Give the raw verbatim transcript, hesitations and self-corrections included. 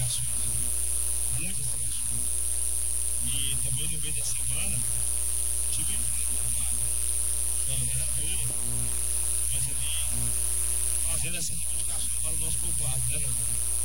ligações, muitas ligações. E também no meio da semana, tive junto com a vereadora, nós ali fazendo essa reivindicação para o nosso povoado, né, meu irmão?